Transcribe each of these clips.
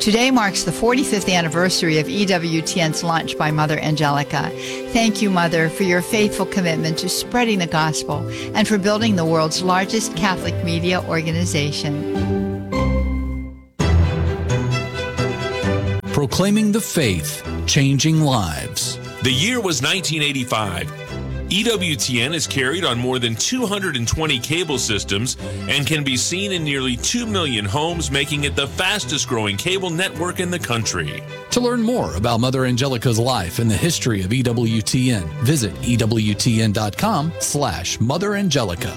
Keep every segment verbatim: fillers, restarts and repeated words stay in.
Today marks the forty-fifth anniversary of E W T N's launch by Mother Angelica. Thank you, Mother, for your faithful commitment to spreading the gospel and for building the world's largest Catholic media organization. Proclaiming the faith, changing lives. The year was nineteen eighty-five. E W T N is carried on more than two hundred twenty cable systems and can be seen in nearly two million homes, making it the fastest growing cable network in the country. To learn more about Mother Angelica's life and the history of E W T N, visit E W T N dot com slash Mother Angelica.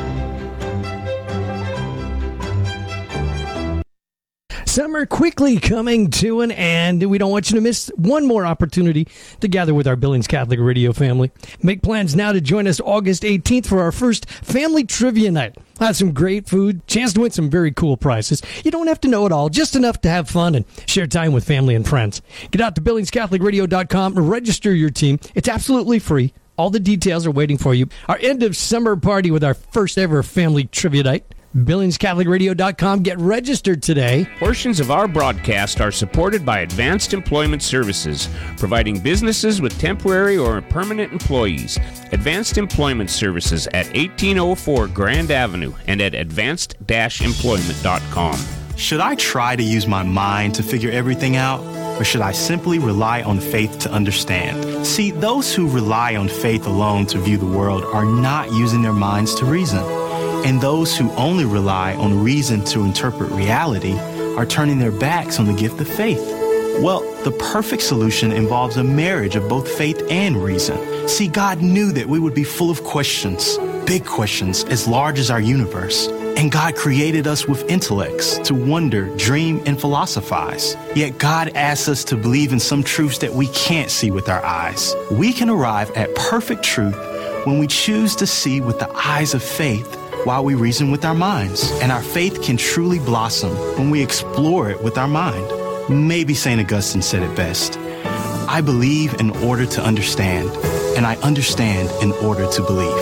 Summer quickly coming to an end. We don't want you to miss one more opportunity to gather with our Billings Catholic Radio family. Make plans now to join us August eighteenth for our first Family Trivia Night. We'll have some great food, chance to win some very cool prizes. You don't have to know it all, just enough to have fun and share time with family and friends. Get out to Billings Catholic Radio dot com and register your team. It's absolutely free. All the details are waiting for you. Our end of summer party with our first ever Family Trivia Night. Billings Catholic Radio dot com. Get registered today. Portions of our broadcast are supported by Advanced Employment Services, providing businesses with temporary or permanent employees. Advanced Employment Services at eighteen oh four Grand Avenue and at advanced dash employment dot com. Should I try to use my mind to figure everything out, or should I simply rely on faith to understand? See, those who rely on faith alone to view the world are not using their minds to reason. And those who only rely on reason to interpret reality are turning their backs on the gift of faith. Well, the perfect solution involves a marriage of both faith and reason. See, God knew that we would be full of questions, big questions as large as our universe. And God created us with intellects to wonder, dream, and philosophize. Yet God asks us to believe in some truths that we can't see with our eyes. We can arrive at perfect truth when we choose to see with the eyes of faith while we reason with our minds. And our faith can truly blossom when we explore it with our mind. Maybe Saint Augustine said it best. I believe in order to understand, and I understand in order to believe.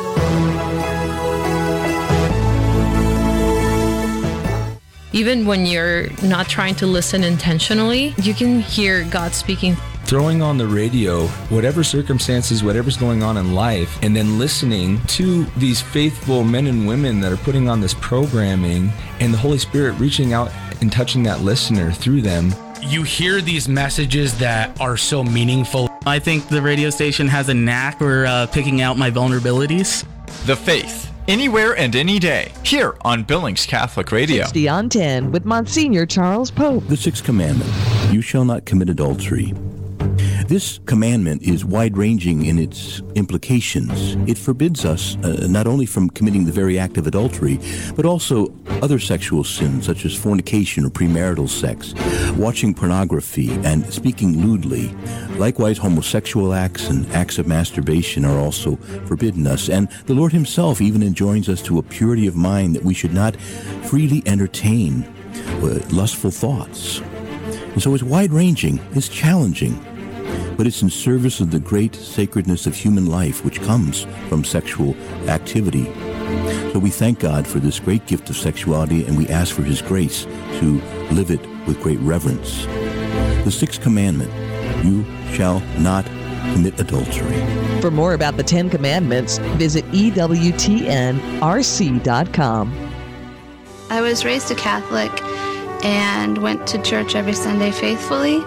Even when you're not trying to listen intentionally, you can hear God speaking. Throwing on the radio, whatever circumstances, whatever's going on in life, and then listening to these faithful men and women that are putting on this programming, and the Holy Spirit reaching out and touching that listener through them. You hear these messages that are so meaningful. I think the radio station has a knack for uh, picking out my vulnerabilities. The Faith, anywhere and any day, here on Billings Catholic Radio. sixty on ten with Monsignor Charles Pope. The Sixth Commandment, you shall not commit adultery. This commandment is wide-ranging in its implications. It forbids us uh, not only from committing the very act of adultery, but also other sexual sins such as fornication or premarital sex, watching pornography, and speaking lewdly. Likewise, homosexual acts and acts of masturbation are also forbidden us. And the Lord himself even enjoins us to a purity of mind that we should not freely entertain uh, lustful thoughts. And so it's wide-ranging, it's challenging, but it's in service of the great sacredness of human life which comes from sexual activity. So we thank God for this great gift of sexuality, and we ask for his grace to live it with great reverence. The Sixth Commandment, you shall not commit adultery. For more about the Ten Commandments, visit E W T N R C dot com. I was raised a Catholic and went to church every Sunday faithfully.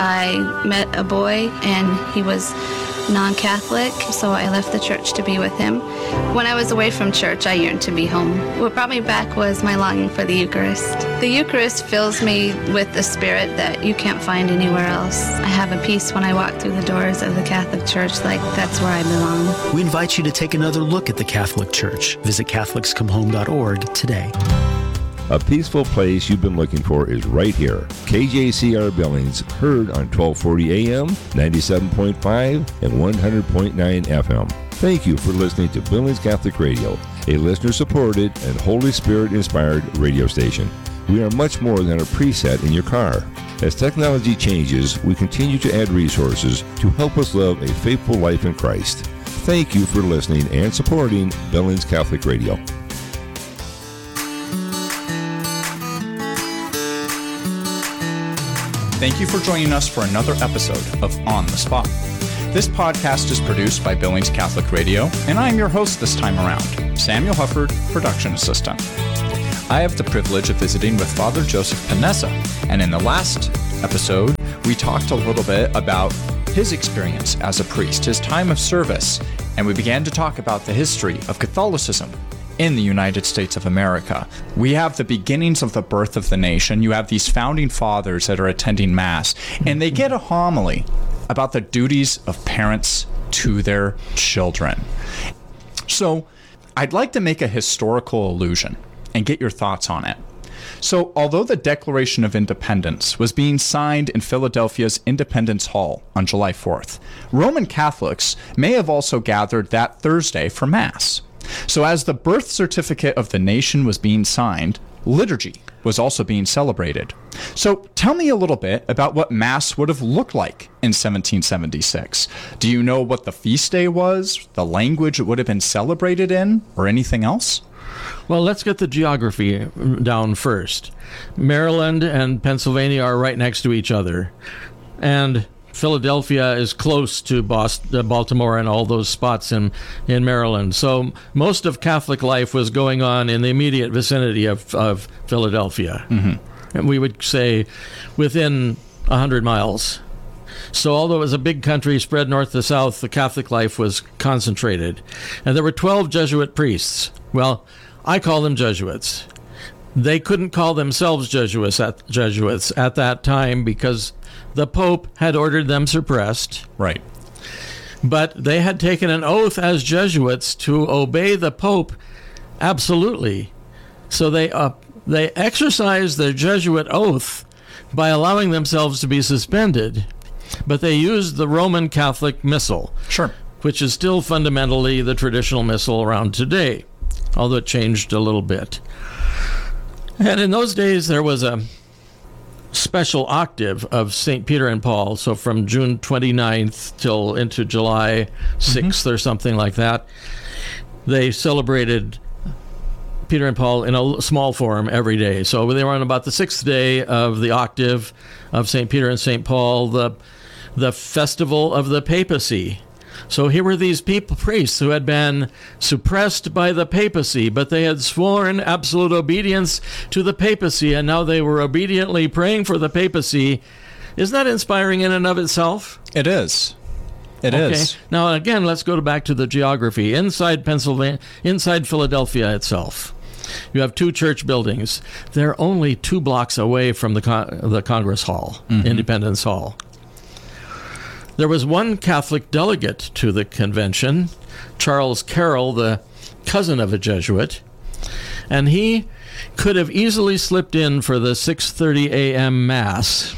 I met a boy and he was non-Catholic, so I left the church to be with him. When I was away from church, I yearned to be home. What brought me back was my longing for the Eucharist. The Eucharist fills me with a spirit that you can't find anywhere else. I have a peace when I walk through the doors of the Catholic Church, like that's where I belong. We invite you to take another look at the Catholic Church. Visit Catholics Come Home dot org today. A peaceful place you've been looking for is right here. K J C R Billings, heard on twelve forty A M, ninety-seven point five, and one hundred point nine F M. Thank you for listening to Billings Catholic Radio, a listener-supported and Holy Spirit-inspired radio station. We are much more than a preset in your car. As technology changes, we continue to add resources to help us live a faithful life in Christ. Thank you for listening and supporting Billings Catholic Radio. Thank you for joining us for another episode of On the Spot. This podcast is produced by Billings Catholic Radio, and I am your host this time around, Samuel Hufford, production assistant. I have the privilege of visiting with Father Joseph Panessa, and in the last episode, we talked a little bit about his experience as a priest, his time of service, and we began to talk about the history of Catholicism in the United States of America. We have the beginnings of the birth of the nation. You have these founding fathers that are attending Mass, and they get a homily about the duties of parents to their children. So I'd like to make a historical allusion and get your thoughts on it. So although the Declaration of Independence was being signed in Philadelphia's Independence Hall on July fourth, Roman Catholics may have also gathered that Thursday for Mass. So as the birth certificate of the nation was being signed, liturgy was also being celebrated. So tell me a little bit about what Mass would have looked like in seventeen seventy-six. Do you know what the feast day was, the language it would have been celebrated in, or anything else? Well, let's get the geography down first. Maryland and Pennsylvania are right next to each other, and Philadelphia is close to Boston, Baltimore and all those spots in, in Maryland. So most of Catholic life was going on in the immediate vicinity of, of Philadelphia. Mm-hmm. And we would say within one hundred miles. So although it was a big country spread north to south, the Catholic life was concentrated. And there were twelve Jesuit priests. Well, I call them Jesuits. They couldn't call themselves Jesuits at, Jesuits at that time because the Pope had ordered them suppressed. Right. But they had taken an oath as Jesuits to obey the Pope absolutely. So they uh, they exercised their Jesuit oath by allowing themselves to be suspended. But they used the Roman Catholic Missal. Sure. Which is still fundamentally the traditional Missal around today, although it changed a little bit. And in those days, there was a special octave of Saint Peter and Paul, so from June twenty-ninth till into July sixth mm-hmm. or something like that, they celebrated Peter and Paul in a small form every day. So they were on about the sixth day of the octave of Saint Peter and Saint Paul, the the festival of the papacy. So here were these people, priests who had been suppressed by the papacy, but they had sworn absolute obedience to the papacy, and now they were obediently praying for the papacy. Isn't that inspiring in and of itself? It is. It okay. is. Now, again, let's go back to the geography. Inside Pennsylvania, inside Philadelphia itself, you have two church buildings. They're only two blocks away from the con- the Congress Hall, mm-hmm. Independence Hall. There was one Catholic delegate to the convention, Charles Carroll, the cousin of a Jesuit, and he could have easily slipped in for the six thirty a.m. Mass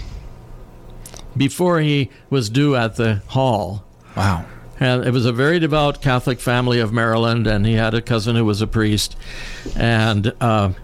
before he was due at the hall. Wow. And it was a very devout Catholic family of Maryland, and he had a cousin who was a priest. And uh,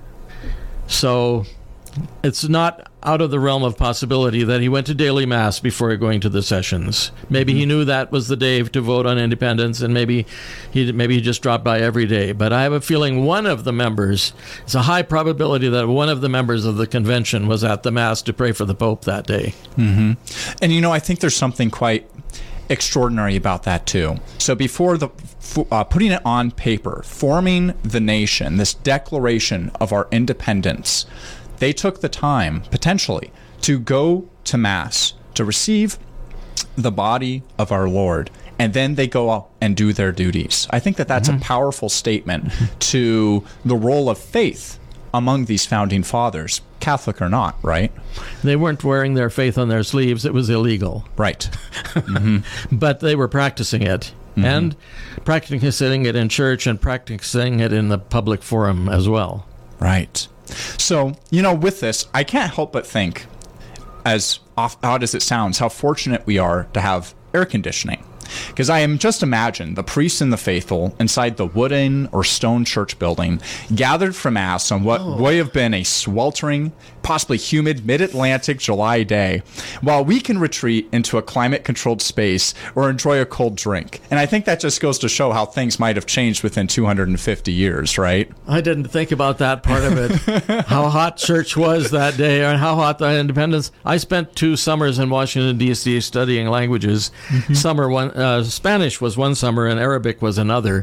so it's not out of the realm of possibility that he went to daily Mass before going to the sessions. Maybe mm-hmm. he knew that was the day to vote on independence, and maybe he maybe he just dropped by every day. But I have a feeling one of the members, it's a high probability that one of the members of the convention was at the Mass to pray for the Pope that day. Mm-hmm. And, you know, I think there's something quite extraordinary about that, too. So before the uh, putting it on paper, forming the nation, this declaration of our independence, they took the time, potentially, to go to Mass, to receive the body of our Lord, and then they go out and do their duties. I think that that's mm-hmm. a powerful statement to the role of faith among these founding fathers, Catholic or not, right? They weren't wearing their faith on their sleeves. It was illegal. Right. mm-hmm. But they were practicing it, mm-hmm. and practicing it in church and practicing it in the public forum as well. Right. So, you know, with this, I can't help but think, as odd as it sounds, how fortunate we are to have air conditioning. Because I am just imagine the priests and the faithful inside the wooden or stone church building gathered for Mass on what Oh. would have been a sweltering, possibly humid mid-Atlantic July day, while we can retreat into a climate-controlled space or enjoy a cold drink. And I think that just goes to show how things might have changed within two hundred fifty years, right? I didn't think about that part of it. How hot church was that day, and how hot the independence. I spent two summers in Washington, D C studying languages. Mm-hmm. Summer one, uh, Spanish was one summer, and Arabic was another.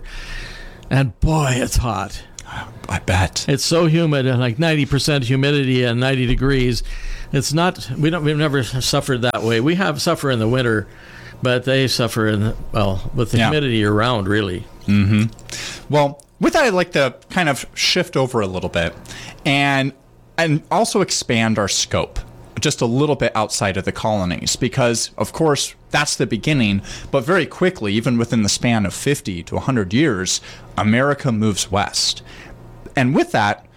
And boy, it's hot. I bet. It's so humid, and like ninety percent humidity and ninety degrees. It's not, we don't, we've never suffered that way. We have suffer in the winter, but they suffer in, the, well, with the Yeah. humidity around, really. Mm-hmm. Well, with that, I'd like to kind of shift over a little bit and and also expand our scope just a little bit outside of the colonies, because, of course, that's the beginning. But very quickly, even within the span of fifty to one hundred years, America moves west. And with that,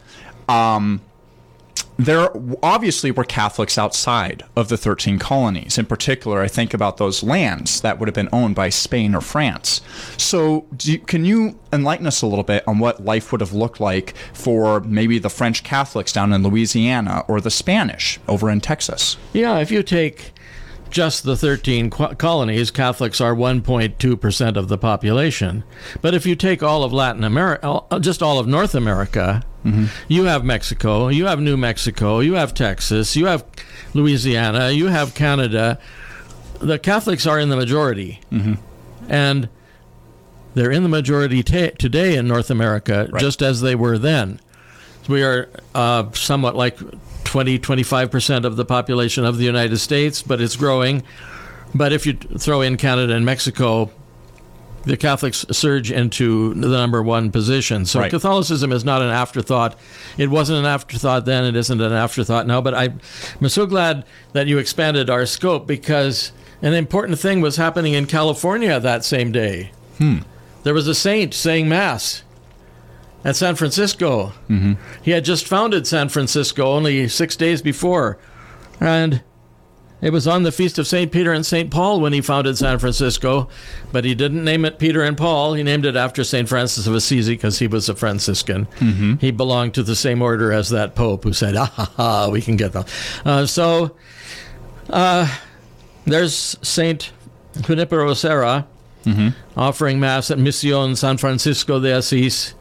um, there obviously were Catholics outside of the thirteen colonies. In particular, I think about those lands that would have been owned by Spain or France. So do you, can you enlighten us a little bit on what life would have looked like for maybe the French Catholics down in Louisiana or the Spanish over in Texas? Yeah, if you take just the thirteen qu- colonies, Catholics are one point two percent of the population. But if you take all of Latin America, just all of North America, mm-hmm. you have Mexico, you have New Mexico, you have Texas, you have Louisiana, you have Canada. The Catholics are in the majority. Mm-hmm. And they're in the majority ta- today in North America, right, just as they were then. We are uh, somewhat like twenty, twenty-five percent of the population of the United States, but it's growing. But if you throw in Canada and Mexico, the Catholics surge into the number one position. So right. Catholicism is not an afterthought. It wasn't an afterthought then. It isn't an afterthought now. But I, I'm so glad that you expanded our scope, because an important thing was happening in California that same day. Hmm. There was a saint saying Mass at San Francisco. Mm-hmm. He had just founded San Francisco only six days before. And it was on the feast of Saint Peter and Saint Paul when he founded San Francisco. But he didn't name it Peter and Paul. He named it after Saint Francis of Assisi because he was a Franciscan. Mm-hmm. He belonged to the same order as that Pope who said, ah, ha, ha, we can get them. Uh, so uh, there's Saint Junipero Serra mm-hmm. offering Mass at Mission San Francisco de Asís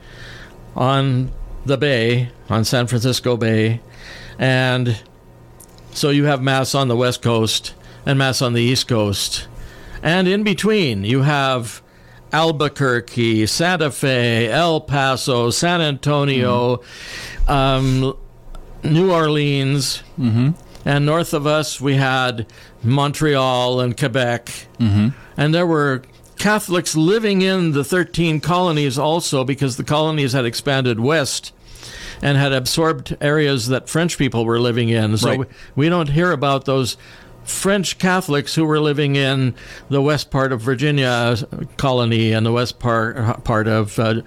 on the bay, on San Francisco Bay. And so you have Mass on the West Coast and Mass on the East Coast. And in between, you have Albuquerque, Santa Fe, El Paso, San Antonio, mm-hmm. um, New Orleans. Mm-hmm. And north of us, we had Montreal and Quebec. Mm-hmm. And there were Catholics living in the thirteen colonies also, because the colonies had expanded west and had absorbed areas that French people were living in. So right. we, we don't hear about those French Catholics who were living in the west part of Virginia colony and the west part part of uh,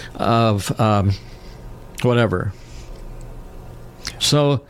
of um, whatever. So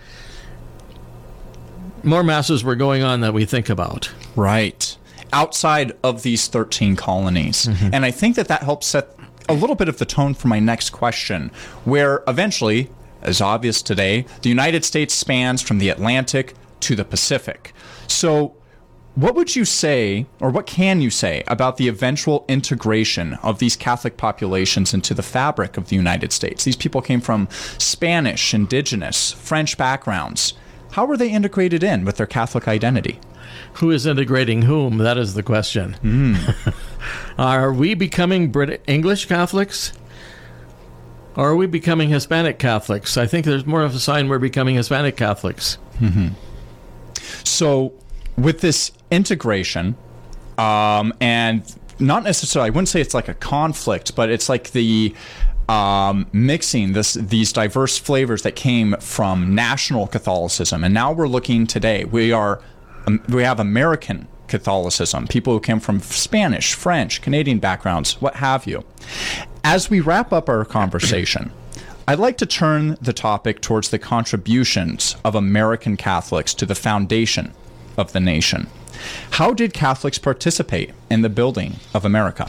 more masses were going on than we think about. Right. Outside of these thirteen colonies. Mm-hmm. And I think that that helps set a little bit of the tone for my next question, where eventually, as obvious today, the United States spans from the Atlantic to the Pacific. So what would you say, or what can you say, about the eventual integration of these Catholic populations into the fabric of the United States? These people came from Spanish, indigenous, French backgrounds. How were they integrated in with their Catholic identity? Who is integrating whom? That is the question. Mm. Are we becoming Brit- English Catholics? Or are we becoming Hispanic Catholics? I think there's more of a sign we're becoming Hispanic Catholics. Mm-hmm. So with this integration, um, and not necessarily, I wouldn't say it's like a conflict, but it's like the um, mixing this these diverse flavors that came from national Catholicism. And now we're looking today. We are um, we have American Catholicism, people who came from Spanish, French, Canadian backgrounds, what have you. As we wrap up our conversation, I'd like to turn the topic towards the contributions of American Catholics to the foundation of the nation. How did Catholics participate in the building of America?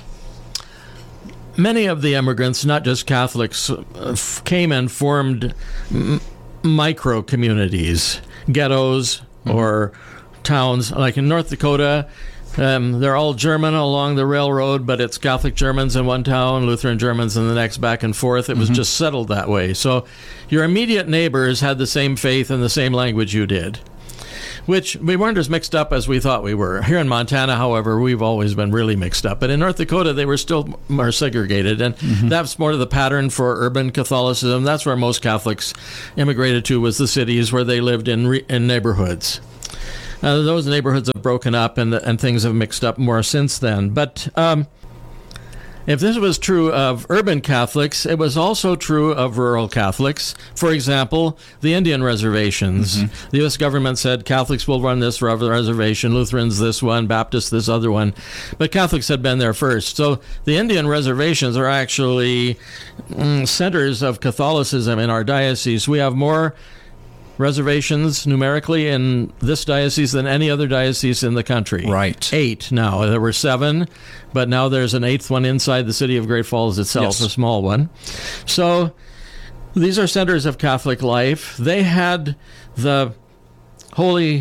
Many of the immigrants, not just Catholics, f- came and formed m- micro communities, ghettos, mm-hmm. or towns. Like in North Dakota, um, they're all German along the railroad, but it's Catholic Germans in one town, Lutheran Germans in the next, back and forth. It mm-hmm. was just settled that way. So your immediate neighbors had the same faith and the same language you did, which we weren't as mixed up as we thought we were. Here in Montana, however, we've always been really mixed up. But in North Dakota, they were still more segregated. And mm-hmm. that's more of the pattern for urban Catholicism. That's where most Catholics immigrated to, was the cities where they lived in re- in neighborhoods. Uh, those neighborhoods have broken up, and and things have mixed up more since then. But um, if this was true of urban Catholics, it was also true of rural Catholics. For example, the Indian reservations. Mm-hmm. The U S government said Catholics will run this reservation, Lutherans this one, Baptists this other one. But Catholics had been there first. So the Indian reservations are actually mm, centers of Catholicism in our diocese. We have more reservations numerically in this diocese than any other diocese in the country. Right. Eight now. There were seven, but now there's an eighth one inside the city of Great Falls itself, yes. a small one. So these are centers of Catholic life. They had the Holy,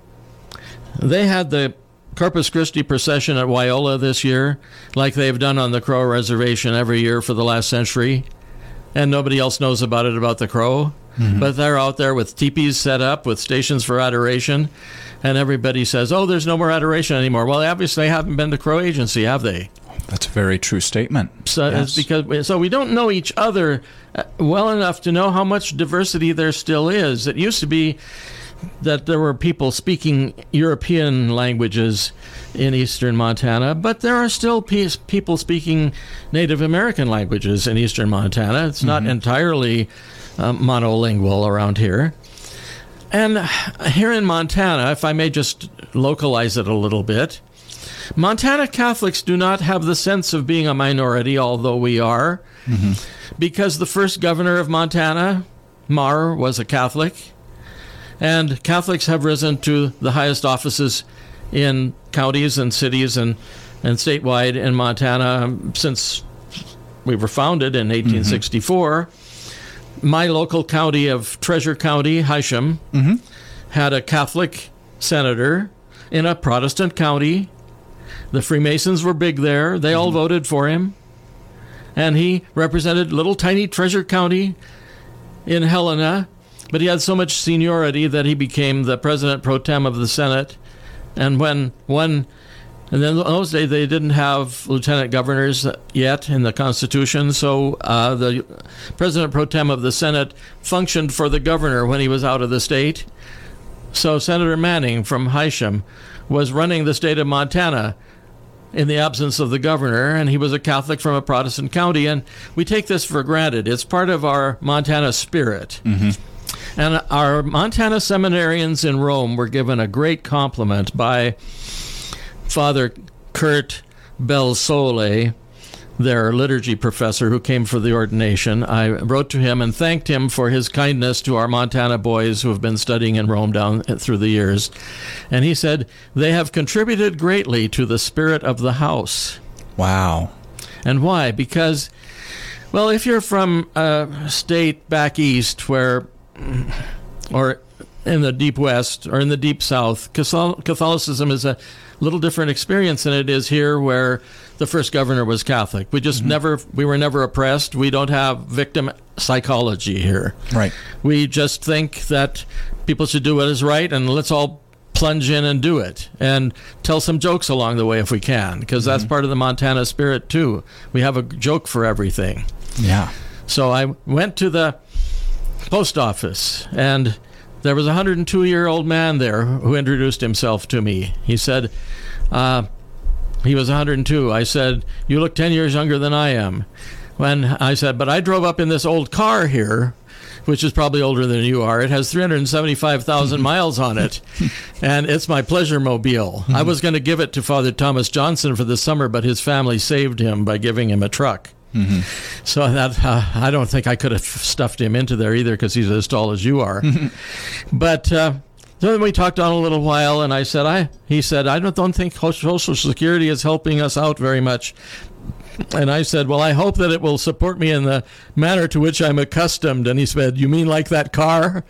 they had the Corpus Christi procession at Wyola this year, like they've done on the Crow Reservation every year for the last century, and nobody else knows about it about the Crow. Mm-hmm. But they're out there with teepees set up, with stations for adoration, and everybody says, oh, there's no more adoration anymore. Well, they obviously haven't been to Crow Agency, have they? That's a very true statement. So yes. it's because so we don't know each other well enough to know how much diversity there still is. It used to be that there were people speaking European languages in eastern Montana, but there are still pe- people speaking Native American languages in eastern Montana. It's not mm-hmm. entirely uh, monolingual around here. And here in Montana, if I may just localize it a little bit, Montana Catholics do not have the sense of being a minority, although we are, mm-hmm. because the first governor of Montana, Marr, was a Catholic. And Catholics have risen to the highest offices in counties and cities and, and statewide in Montana since we were founded in eighteen sixty-four. Mm-hmm. My local county of Treasure County, Hysham, mm-hmm. had a Catholic senator in a Protestant county. The Freemasons were big there. They mm-hmm. all voted for him. And he represented little tiny Treasure County in Helena. But he had so much seniority that he became the president pro tem of the Senate. And when one, and then in those days they didn't have lieutenant governors yet in the Constitution, so uh, the president pro tem of the Senate functioned for the governor when he was out of the state. So Senator Manning from Hysham was running the state of Montana in the absence of the governor, and he was a Catholic from a Protestant county. And we take this for granted. It's part of our Montana spirit. Mm-hmm. And our Montana seminarians in Rome were given a great compliment by Father Kurt Belsole, their liturgy professor who came for the ordination. I wrote to him and thanked him for his kindness to our Montana boys who have been studying in Rome down through the years. And he said, they have contributed greatly to the spirit of the house. Wow. And why? Because, well, if you're from a state back east where, or in the deep west or in the deep south, Catholicism is a little different experience than it is here, where the first governor was Catholic. We just mm-hmm. never, we were never oppressed. We don't have victim psychology here. Right. We just think that people should do what is right, and let's all plunge in and do it, and tell some jokes along the way if we can, because mm-hmm. that's part of the Montana spirit too. We have a joke for everything. Yeah. So I went to the post office, and there was a one hundred two year old man there who introduced himself to me. He said, uh, he was one hundred two. I said, you look ten years younger than I am. When I said, but I drove up in this old car here, which is probably older than you are. It has three hundred seventy-five thousand miles on it, and it's my pleasure mobile. I was going to give it to Father Thomas Johnson for the summer, but his family saved him by giving him a truck. Mm-hmm. So that uh, I don't think I could have stuffed him into there either, because he's as tall as you are. But uh, So then we talked on a little while, and I said, I. He said, I don't, don't think Social Security is helping us out very much. And I said, well, I hope that it will support me in the manner to which I'm accustomed. And he said, you mean like that car?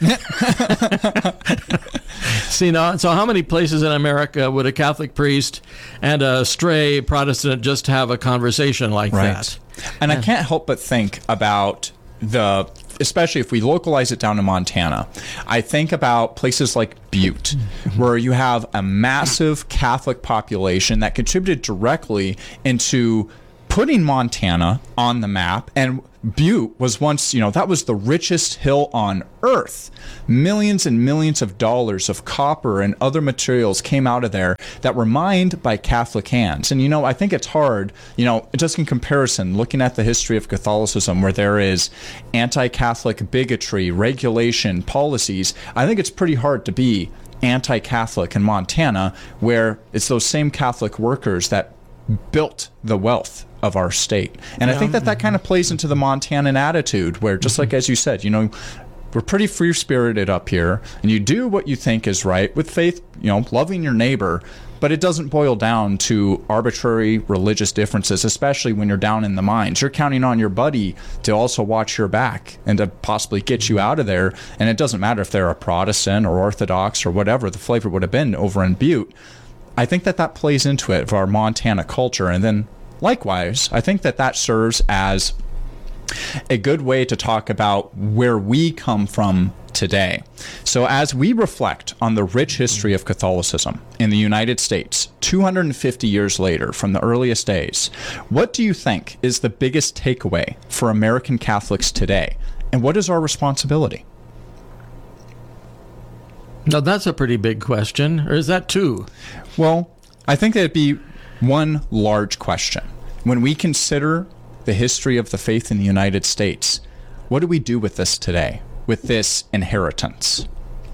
See, now, so how many places in America would a Catholic priest and a stray Protestant just have a conversation like Right. that? And I can't help but think about the, especially if we localize it down to Montana, I think about places like Butte, where you have a massive Catholic population that contributed directly into putting Montana on the map. And Butte was once, you know, that was the richest hill on earth. Millions and millions of dollars of copper and other materials came out of there that were mined by Catholic hands. And, you know, I think it's hard, you know, just in comparison, looking at the history of Catholicism, where there is anti-Catholic bigotry, regulation, policies, I think it's pretty hard to be anti-Catholic in Montana, where it's those same Catholic workers that built the wealth of our state. And yeah. I think that that kind of plays into the Montanan attitude, where just mm-hmm. like as you said, you know, we're pretty free-spirited up here, and you do what you think is right with faith, you know, loving your neighbor, but it doesn't boil down to arbitrary religious differences, especially when you're down in the mines. You're counting on your buddy to also watch your back and to possibly get you out of there, and it doesn't matter if they're a Protestant or Orthodox or whatever the flavor would have been over in Butte. I think that that plays into it, of our Montana culture. And then likewise, I think that that serves as a good way to talk about where we come from today. So as we reflect on the rich history of Catholicism in the United States, two hundred fifty years later from the earliest days, what do you think is the biggest takeaway for American Catholics today? And what is our responsibility? Now, that's a pretty big question. Or is that two? Well, I think that'd be one large question. When we consider the history of the faith in the United States, what do we do with this today, with this inheritance?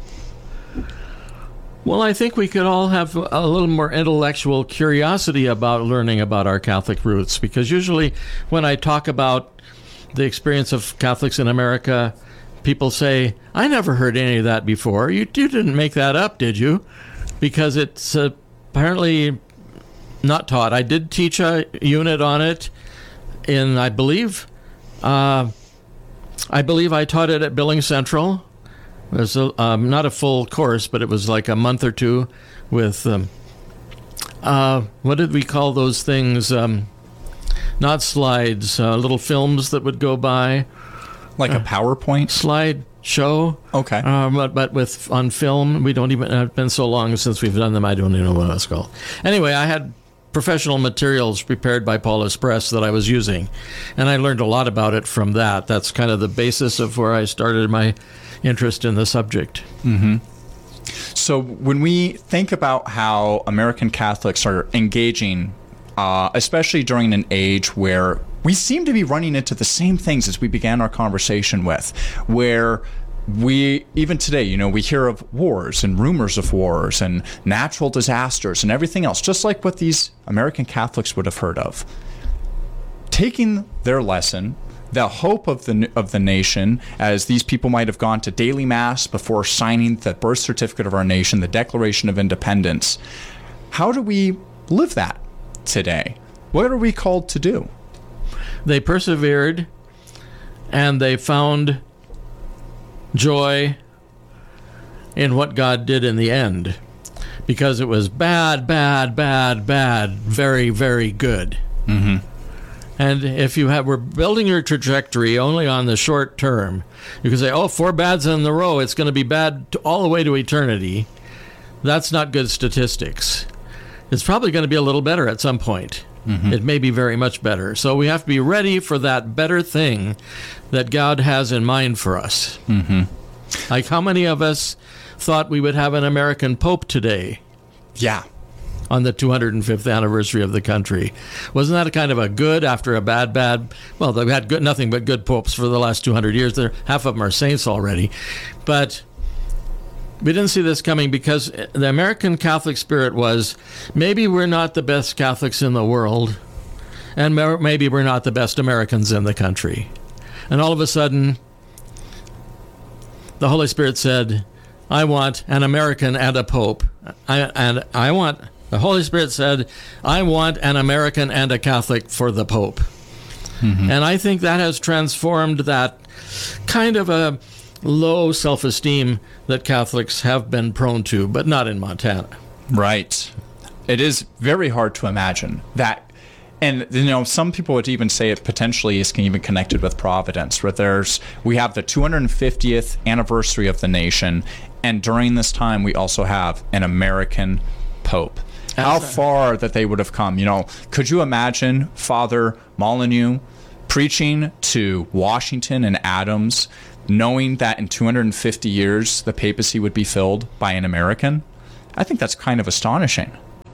Well, I think we could all have a little more intellectual curiosity about learning about our Catholic roots, because usually when I talk about the experience of Catholics in America, people say, I never heard any of that before. You, you didn't make that up, did you? Because it's uh, apparently not taught. I did teach a unit on it in, I believe, uh, I believe I taught it at Billings Central. It was a, um, not a full course, but it was like a month or two with, um, uh, what did we call those things? Um, not slides, uh, little films that would go by. Like a PowerPoint? Slide show. Okay. Uh, but, but with on film, we don't even, it's been so long since we've done them, I don't even know what it's called. Anyway, I had professional materials prepared by Paulus Press that I was using, and I learned a lot about it from that. That's kind of the basis of where I started my interest in the subject. Mm-hmm. So when we think about how American Catholics are engaging, uh, especially during an age where we seem to be running into the same things as we began our conversation with, where we, even today, you know, we hear of wars and rumors of wars and natural disasters and everything else, just like what these American Catholics would have heard of. Taking their lesson, the hope of the of the nation, as these people might have gone to daily mass before signing the birth certificate of our nation, the Declaration of Independence, how do we live that today? What are we called to do? They persevered, and they found joy in what God did in the end, because it was bad, bad, bad, bad, very, very good. Mm-hmm. And if you have, we're building your trajectory only on the short term, you can say, oh, four bads in a row, it's going to be bad to, all the way to eternity. That's not good statistics. It's probably going to be a little better at some point. Mm-hmm. It may be very much better. So we have to be ready for that better thing that God has in mind for us. Mm-hmm. Like, how many of us thought we would have an American Pope today? Yeah. On the two hundred fifth anniversary of the country. Wasn't that a kind of a good after a bad, bad? Well, they've had good, nothing but good popes for the last two hundred years. They're, half of them are saints already. But we didn't see this coming, because the American Catholic spirit was, maybe we're not the best Catholics in the world, and maybe we're not the best Americans in the country. And all of a sudden, the Holy Spirit said, I want an American and a Pope. I, and I want, the Holy Spirit said, I want an American and a Catholic for the Pope. Mm-hmm. And I think that has transformed that kind of a low self-esteem that Catholics have been prone to, but not in Montana. Right. It is very hard to imagine that. And, you know, some people would even say it potentially is even connected with Providence, where there's, we have the two hundred fiftieth anniversary of the nation, and during this time we also have an American Pope. How far that they would have come. You know, could you imagine Father Molyneux preaching to Washington and Adams, knowing that in two hundred fifty years the papacy would be filled by an American? I think that's kind of astonishing.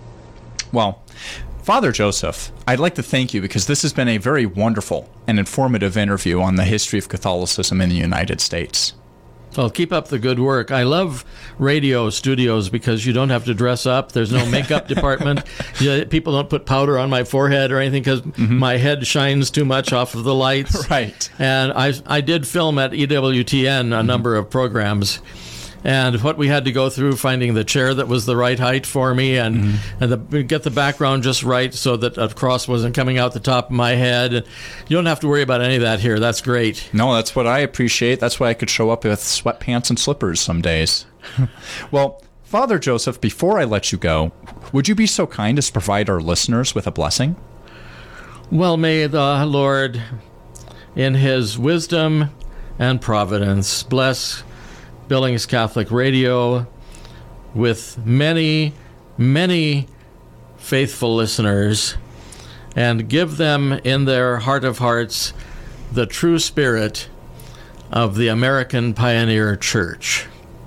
Well, Father Joseph, I'd like to thank you because this has been a very wonderful and informative interview on the history of Catholicism in the United States. Well, keep up the good work. I love radio studios because you don't have to dress up. There's no makeup department. You, people don't put powder on my forehead or anything because mm-hmm. my head shines too much off of the lights. Right. And I, I did film at E W T N a mm-hmm. number of programs. And what we had to go through finding the chair that was the right height for me and, mm-hmm. and the, get the background just right so that a cross wasn't coming out the top of my head. And you don't have to worry about any of that here. That's great. No, that's what I appreciate. That's why I could show up with sweatpants and slippers some days. Well, Father Joseph, before I let you go, would you be so kind as to provide our listeners with a blessing? Well, may the Lord, in his wisdom and providence, bless Billings Catholic Radio with many, many faithful listeners and give them in their heart of hearts the true spirit of the American Pioneer Church.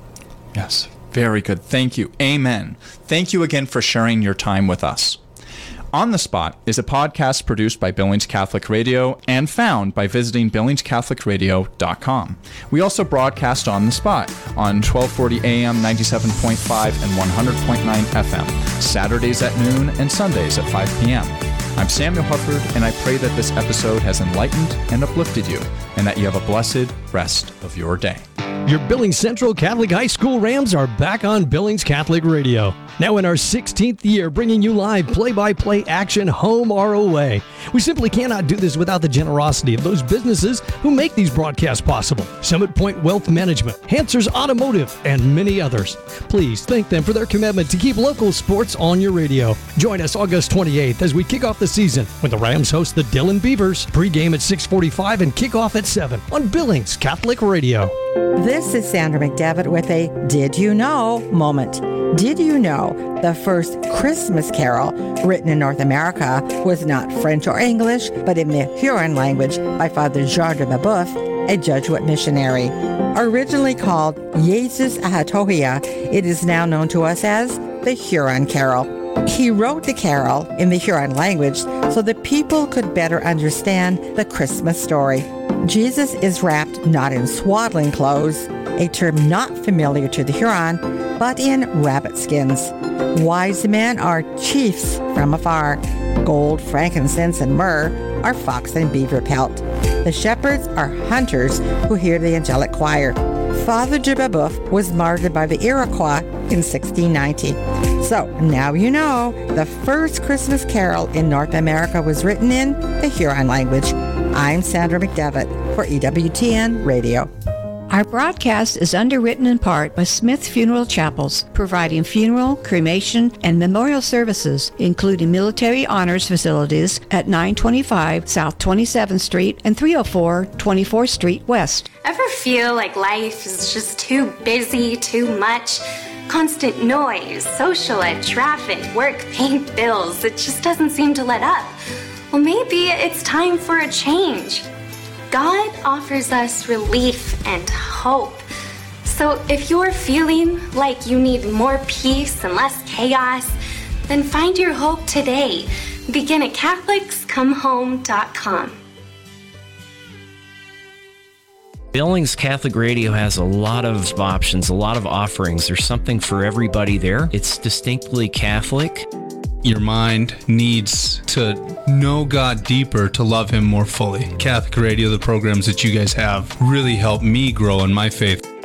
Yes, very good. Thank you. Amen. Thank you again for sharing your time with us. On the Spot is a podcast produced by Billings Catholic Radio and found by visiting billings catholic radio dot com. We also broadcast On the Spot on twelve forty A M, ninety-seven point five, and one hundred point nine F M, Saturdays at noon and Sundays at five P M I'm Samuel Hufford, and I pray that this episode has enlightened and uplifted you, and that you have a blessed rest of your day. Your Billings Central Catholic High School Rams are back on Billings Catholic Radio. Now in our sixteenth year, bringing you live play-by-play action home or away. We simply cannot do this without the generosity of those businesses who make these broadcasts possible. Summit Point Wealth Management, Hansers Automotive, and many others. Please thank them for their commitment to keep local sports on your radio. Join us August twenty-eighth as we kick off the season when the Rams host the Dillon Beavers. Pre-game at six forty-five and kickoff at seven on Billings Catholic Radio. This is Sandra McDevitt with a Did You Know moment. Did you know the first Christmas carol written in North America was not French or English, but in the Huron language by Father Jean de Babeuf, a Jesuit missionary? Originally called Jesus Ahatohia, it is now known to us as the Huron Carol. He wrote the carol in the Huron language so that people could better understand the Christmas story. Jesus is wrapped not in swaddling clothes, a term not familiar to the Huron, but in rabbit skins. Wise men are chiefs from afar. Gold, frankincense, and myrrh are fox and beaver pelt. The shepherds are hunters who hear the angelic choir. Father de Babeuf was martyred by the Iroquois in sixteen ninety. So now you know the first Christmas carol in North America was written in the Huron language. I'm Sandra McDevitt for E W T N Radio. Our broadcast is underwritten in part by Smith Funeral Chapels, providing funeral, cremation, and memorial services, including military honors facilities at nine twenty-five South twenty-seventh Street and three oh four twenty-fourth Street West. Ever feel like life is just too busy, too much? Constant noise, social ed, traffic, work, paint, bills. It just doesn't seem to let up. Well, maybe it's time for a change. God offers us relief and hope. So if you're feeling like you need more peace and less chaos, then find your hope today. Begin at Catholics Come Home dot com. Billings Catholic Radio has a lot of options, a lot of offerings. There's something for everybody there. It's distinctly Catholic. Your mind needs to know God deeper to love Him more fully. Catholic Radio, the programs that you guys have, really help me grow in my faith.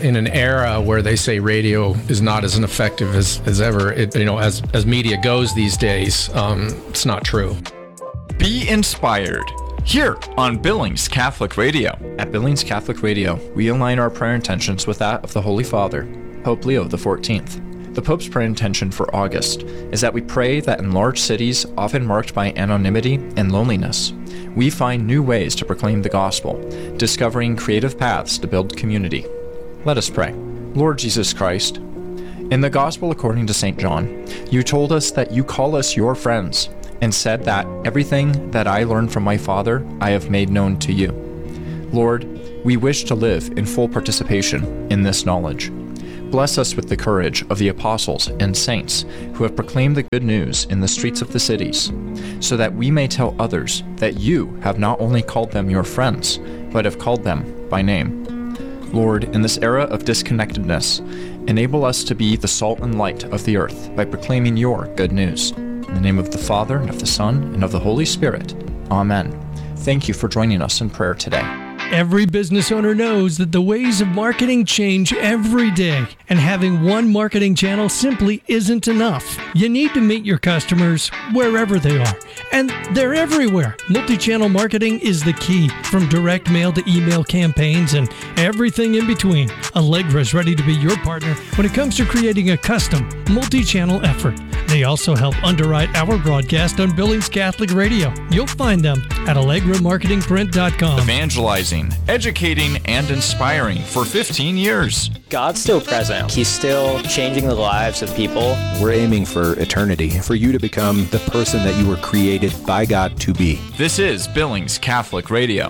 in an era where they say radio is not as effective as, as ever, it, you know, as, as media goes these days, um, it's not true. Be inspired here on Billings Catholic Radio. At Billings Catholic Radio, we align our prayer intentions with that of the Holy Father, Pope Leo the fourteenth. The Pope's prayer intention for August is that we pray that in large cities, often marked by anonymity and loneliness, we find new ways to proclaim the gospel, discovering creative paths to build community. Let us pray. Lord Jesus Christ, in the Gospel according to Saint John, you told us that you call us your friends, and said that everything that I learned from my Father I have made known to you. Lord, we wish to live in full participation in this knowledge. Bless us with the courage of the apostles and saints who have proclaimed the good news in the streets of the cities, so that we may tell others that you have not only called them your friends, but have called them by name. Lord, in this era of disconnectedness, enable us to be the salt and light of the earth by proclaiming your good news. In the name of the Father, and of the Son, and of the Holy Spirit. Amen. Thank you for joining us in prayer today. Every business owner knows that the ways of marketing change every day, and having one marketing channel simply isn't enough. You need to meet your customers wherever they are, and they're everywhere. Multi-channel marketing is the key, from direct mail to email campaigns and everything in between. Allegra is ready to be your partner when it comes to creating a custom multi-channel effort. They also help underwrite our broadcast on Billings Catholic Radio. You'll find them at allegra marketing print dot com. Evangelizing, educating, and inspiring for fifteen years. God's still present. He's still changing the lives of people. We're aiming for eternity, for you to become the person that you were created by God to be. This is Billings Catholic Radio.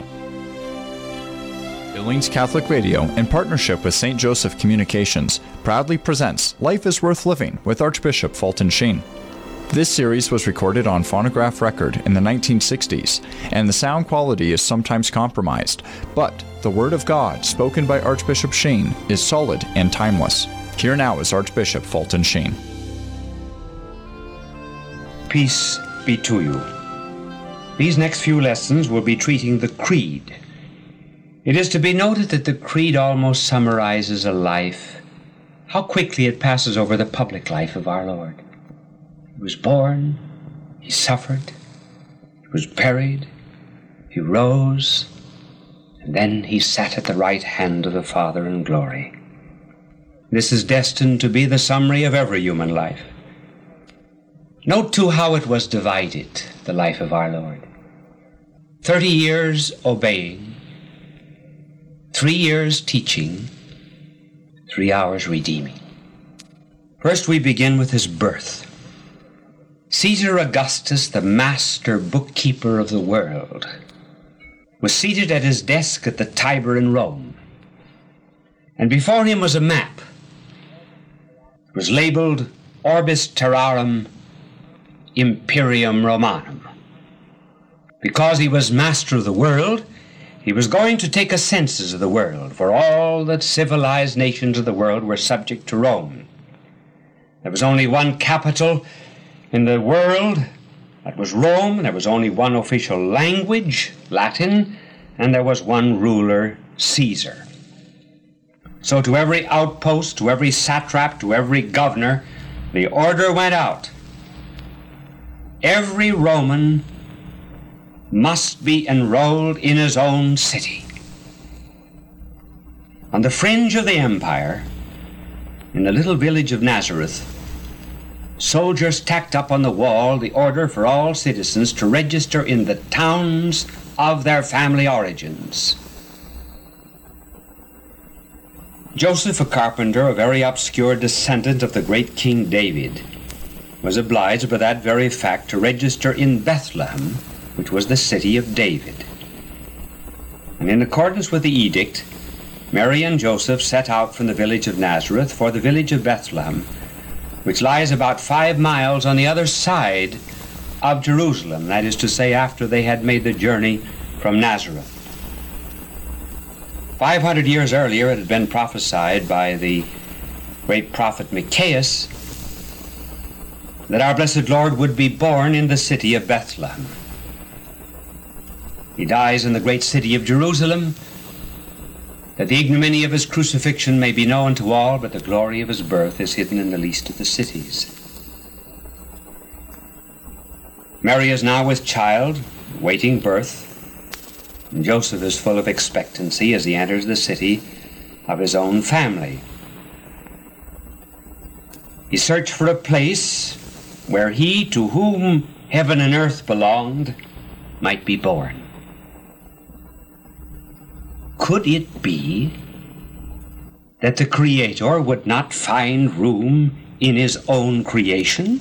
Billings Catholic Radio, in partnership with Saint Joseph Communications, proudly presents Life is Worth Living with Archbishop Fulton Sheen. This series was recorded on phonograph record in the nineteen sixties, and the sound quality is sometimes compromised, but the Word of God spoken by Archbishop Sheen is solid and timeless. Here now is Archbishop Fulton Sheen. Peace be to you. These next few lessons will be treating the Creed. It is to be noted that the Creed almost summarizes a life. How quickly it passes over the public life of our Lord. He was born, he suffered, he was buried, he rose, and then he sat at the right hand of the Father in glory. This is destined to be the summary of every human life. Note too how it was divided, the life of our Lord. Thirty years obeying, three years teaching, three hours redeeming. First we begin with his birth. Caesar Augustus, the master bookkeeper of the world, was seated at his desk at the Tiber in Rome. And before him was a map. It was labeled Orbis Terrarum Imperium Romanum. Because he was master of the world, he was going to take a census of the world, for all the civilized nations of the world were subject to Rome. There was only one capital in the world, that was Rome. There was only one official language, Latin, and there was one ruler, Caesar. So to every outpost, to every satrap, to every governor, the order went out. Every Roman must be enrolled in his own city. On the fringe of the empire, in the little village of Nazareth, soldiers tacked up on the wall the order for all citizens to register in the towns of their family origins. Joseph, a carpenter, a very obscure descendant of the great King David, was obliged by that very fact to register in Bethlehem, which was the city of David. And in accordance with the edict, Mary and Joseph set out from the village of Nazareth for the village of Bethlehem, which lies about five miles on the other side of Jerusalem, that is to say, after they had made the journey from Nazareth. Five hundred years earlier, it had been prophesied by the great prophet Micaiah that our blessed Lord would be born in the city of Bethlehem. He dies in the great city of Jerusalem, that the ignominy of his crucifixion may be known to all, but the glory of his birth is hidden in the least of the cities. Mary is now with child, waiting birth, and Joseph is full of expectancy as he enters the city of his own family. He searched for a place where he to whom heaven and earth belonged might be born. Could it be that the Creator would not find room in his own creation?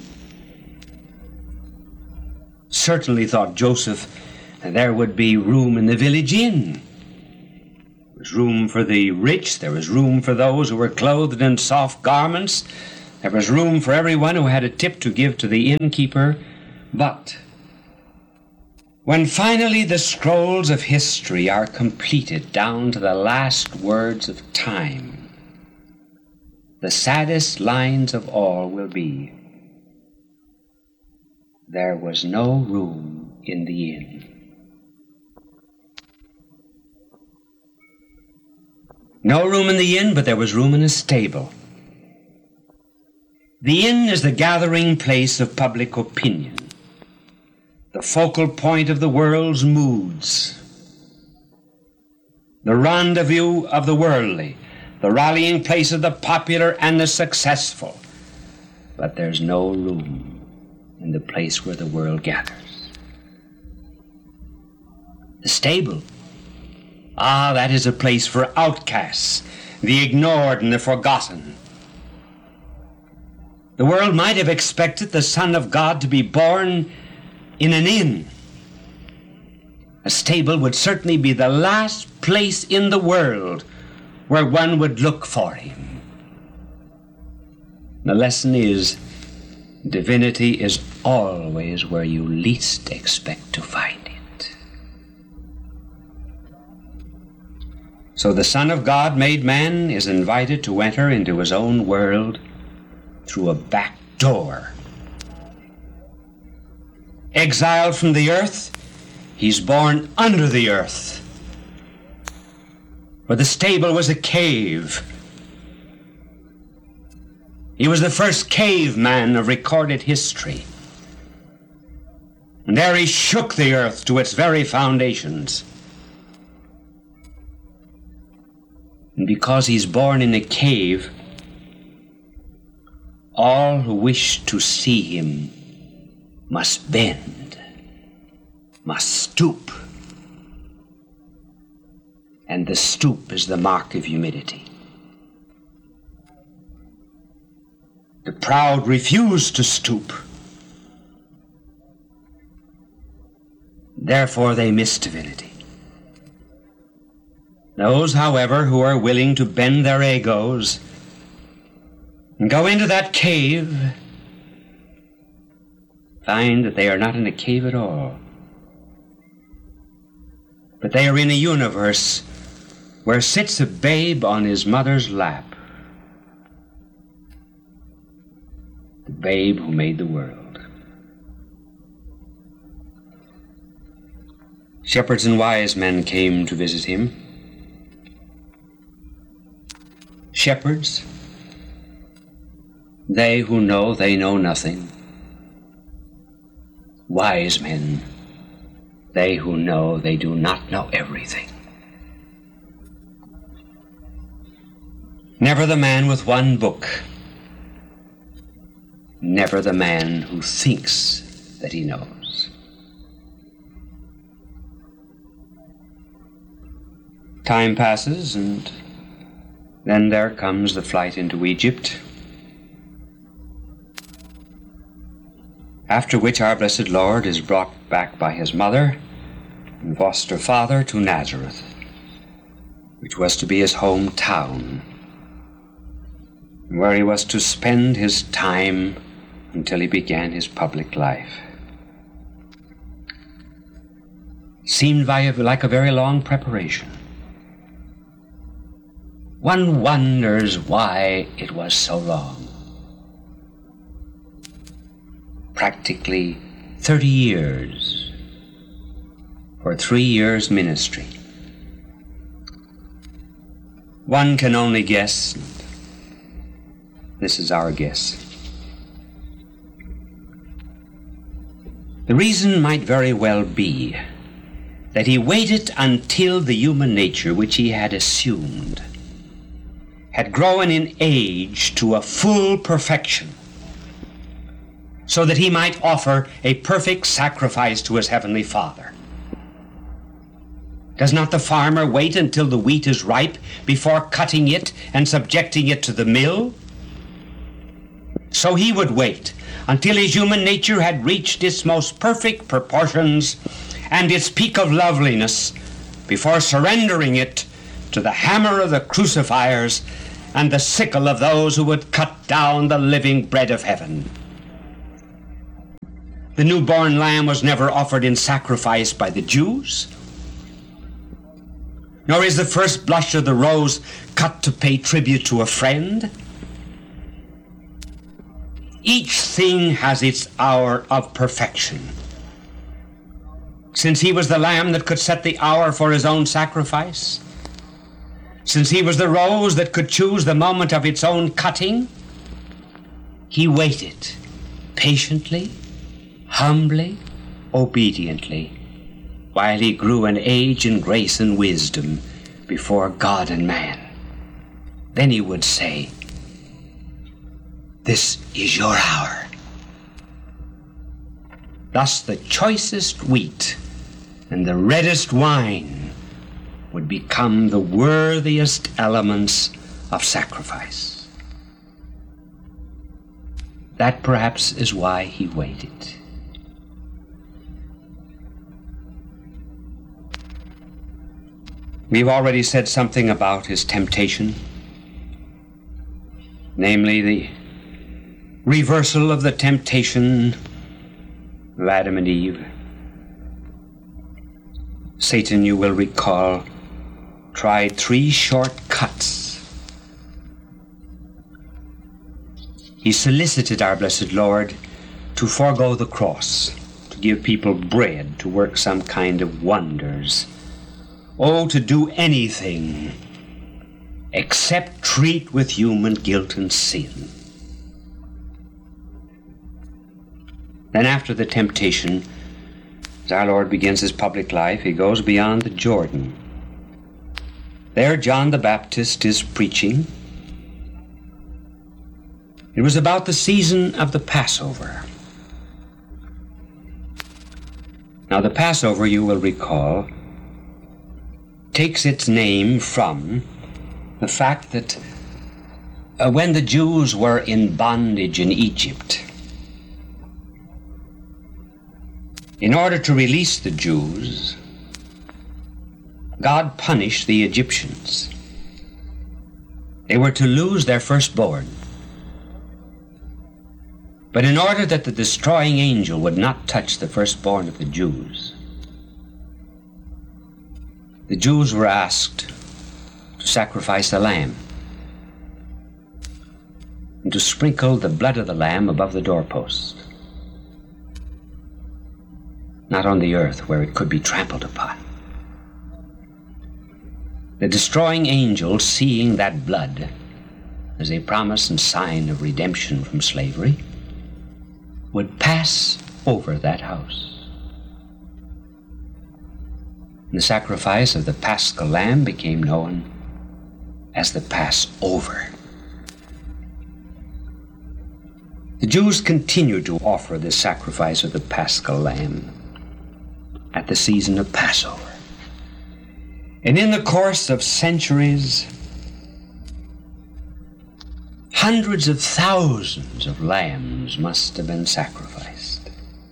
Certainly, thought Joseph, there would be room in the village inn. There was room for the rich, there was room for those who were clothed in soft garments, there was room for everyone who had a tip to give to the innkeeper. But when finally the scrolls of history are completed down to the last words of time, the saddest lines of all will be, there was no room in the inn. No room in the inn, but there was room in a stable. The inn is the gathering place of public opinion, the focal point of the world's moods, the rendezvous of the worldly, the rallying place of the popular and the successful. But there's no room in the place where the world gathers. The stable. Ah, that is a place for outcasts, the ignored and the forgotten. The world might have expected the Son of God to be born in an inn. A stable would certainly be the last place in the world where one would look for him. The lesson is, divinity is always where you least expect to find it. So the Son of God made man is invited to enter into his own world through a back door. Exiled from the earth, he's born under the earth. For the stable was a cave. He was the first caveman of recorded history. And there he shook the earth to its very foundations. And because he's born in a cave, all who wish to see him must bend, must stoop. And the stoop is the mark of humility. The proud refuse to stoop. Therefore they miss divinity. Those, however, who are willing to bend their egos and go into that cave find that they are not in a cave at all, but they are in a universe where sits a babe on his mother's lap, the babe who made the world. Shepherds and wise men came to visit him. Shepherds, they who know they know nothing. Wise men, they who know they do not know everything. Never the man with one book. Never the man who thinks that he knows. Time passes, and then there comes the flight into Egypt, after which our blessed Lord is brought back by his mother and foster father to Nazareth, which was to be his hometown, where he was to spend his time until he began his public life. Seemed like a very long preparation. One wonders why it was so long. Practically thirty years for three years' ministry. One can only guess. This is our guess. The reason might very well be that he waited until the human nature which he had assumed had grown in age to a full perfection, so that he might offer a perfect sacrifice to his heavenly Father. Does not the farmer wait until the wheat is ripe before cutting it and subjecting it to the mill? So he would wait until his human nature had reached its most perfect proportions and its peak of loveliness before surrendering it to the hammer of the crucifiers and the sickle of those who would cut down the living bread of heaven. The newborn lamb was never offered in sacrifice by the Jews, nor is the first blush of the rose cut to pay tribute to a friend. Each thing has its hour of perfection. Since he was the lamb that could set the hour for his own sacrifice, since he was the rose that could choose the moment of its own cutting, he waited patiently, humbly, obediently, while he grew in age and grace and wisdom before God and man. Then he would say, "This is your hour." Thus the choicest wheat and the reddest wine would become the worthiest elements of sacrifice. That perhaps is why he waited. We've already said something about his temptation, namely the reversal of the temptation of Adam and Eve. Satan, you will recall, tried three short cuts. He solicited our blessed Lord to forego the cross, to give people bread, to work some kind of wonders. Oh, to do anything except treat with human guilt and sin. Then after the temptation, as our Lord begins his public life, he goes beyond the Jordan. There John the Baptist is preaching. It was about the season of the Passover. Now the Passover, you will recall, takes its name from the fact that uh, when the Jews were in bondage in Egypt, in order to release the Jews, God punished the Egyptians. They were to lose their firstborn. But in order that the destroying angel would not touch the firstborn of the Jews, the Jews were asked to sacrifice a lamb and to sprinkle the blood of the lamb above the doorpost, not on the earth where it could be trampled upon. The destroying angel, seeing that blood as a promise and sign of redemption from slavery, would pass over that house. And the sacrifice of the Paschal lamb became known as the Passover. The Jews continued to offer the sacrifice of the Paschal lamb at the season of Passover. And in the course of centuries, hundreds of thousands of lambs must have been sacrificed.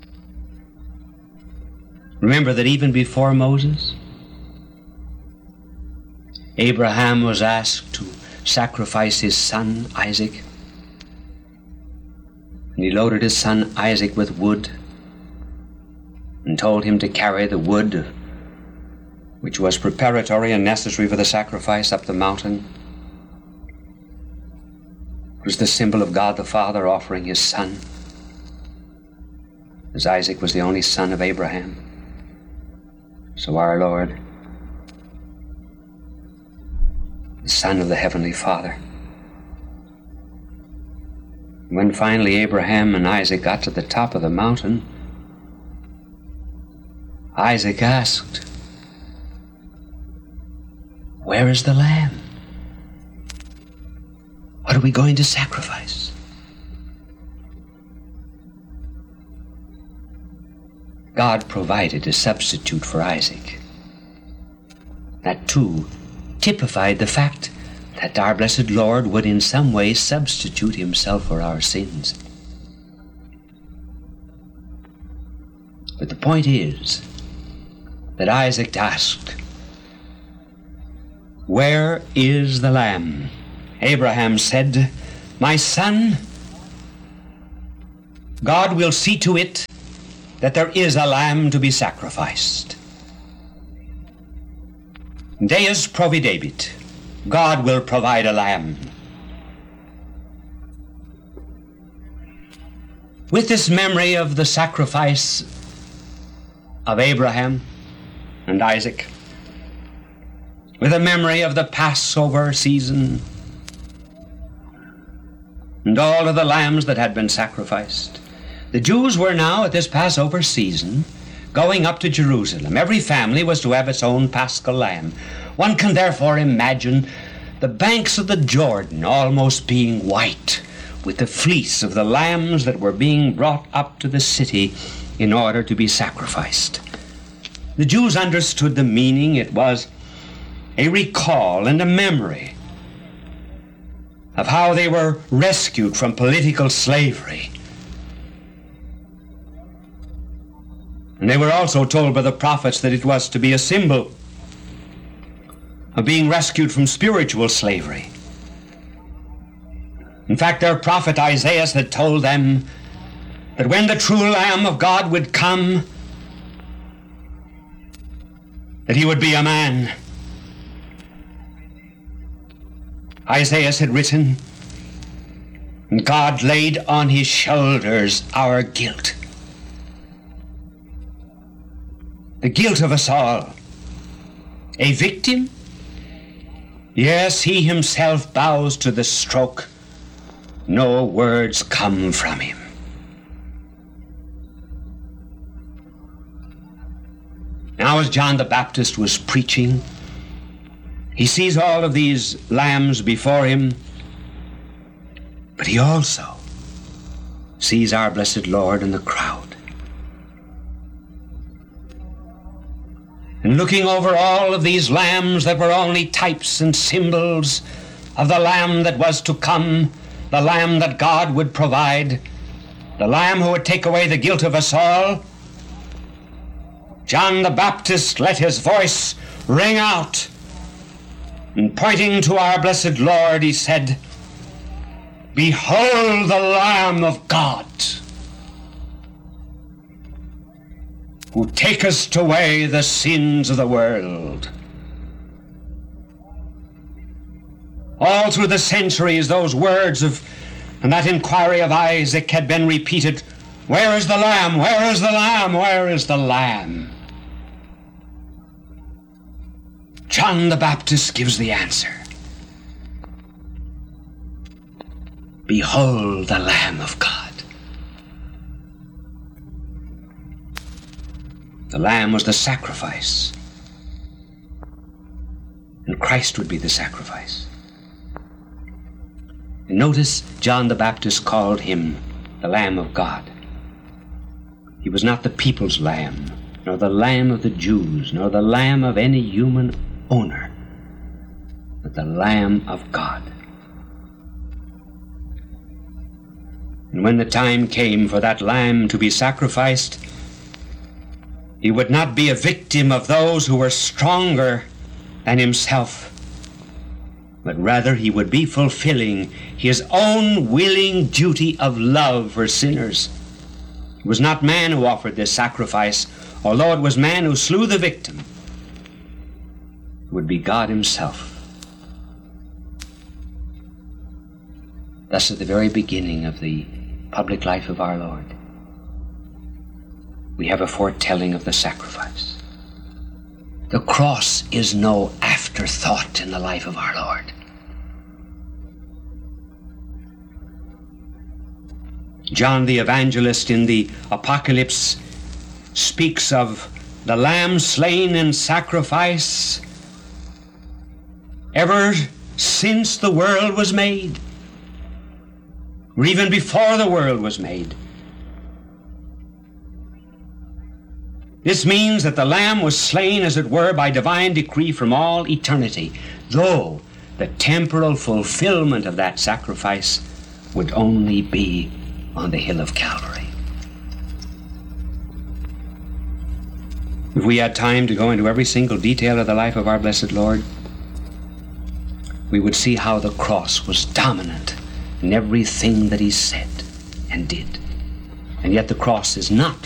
Remember that even before Moses, Abraham was asked to sacrifice his son Isaac. And he loaded his son Isaac with wood and told him to carry the wood, which was preparatory and necessary for the sacrifice, up the mountain. It was the symbol of God the Father offering his son, as Isaac was the only son of Abraham. So our Lord, the the Son of the Heavenly Father. When finally Abraham and Isaac got to the top of the mountain, Isaac asked, "Where is the lamb? What are we going to sacrifice?" God provided a substitute for Isaac. That too typified the fact that our blessed Lord would in some way substitute himself for our sins. But the point is that Isaac asked, "Where is the lamb?" Abraham said, "My son, God will see to it that there is a lamb to be sacrificed. Deus providebit. God will provide a lamb." With this memory of the sacrifice of Abraham and Isaac, with a memory of the Passover season and all of the lambs that had been sacrificed, the Jews were now at this Passover season going up to Jerusalem. Every family was to have its own paschal lamb. One can therefore imagine the banks of the Jordan almost being white with the fleece of the lambs that were being brought up to the city in order to be sacrificed. The Jews understood the meaning. It was a recall and a memory of how they were rescued from political slavery. And they were also told by the prophets that it was to be a symbol of being rescued from spiritual slavery. In fact, their prophet Isaiah had told them that when the true Lamb of God would come, that he would be a man. Isaiah had written, "And God laid on his shoulders our guilt." The guilt of us all. A victim? Yes, he himself bows to the stroke. No words come from him. Now, as John the Baptist was preaching, he sees all of these lambs before him, but he also sees our blessed Lord in the crowd. And looking over all of these lambs that were only types and symbols of the Lamb that was to come, the Lamb that God would provide, the Lamb who would take away the guilt of us all, John the Baptist let his voice ring out, and pointing to our blessed Lord, he said, "Behold the Lamb of God, who takest away the sins of the world." All through the centuries, those words of and that inquiry of Isaac had been repeated, "Where is the Lamb? Where is the Lamb? Where is the Lamb?" John the Baptist gives the answer. "Behold the Lamb of God." The Lamb was the sacrifice, and Christ would be the sacrifice. And notice John the Baptist called him the Lamb of God. He was not the people's lamb, nor the lamb of the Jews, nor the lamb of any human owner, but the Lamb of God. And when the time came for that lamb to be sacrificed, he would not be a victim of those who were stronger than himself, but rather he would be fulfilling his own willing duty of love for sinners. It was not man who offered this sacrifice, although it was man who slew the victim. It would be God himself. Thus, at the very beginning of the public life of our Lord, we have a foretelling of the sacrifice. The cross is no afterthought in the life of our Lord. John the Evangelist in the Apocalypse speaks of the Lamb slain in sacrifice ever since the world was made, or even before the world was made. This means that the Lamb was slain, as it were, by divine decree from all eternity, though the temporal fulfillment of that sacrifice would only be on the hill of Calvary. If we had time to go into every single detail of the life of our blessed Lord, we would see how the cross was dominant in everything that he said and did. And yet the cross is not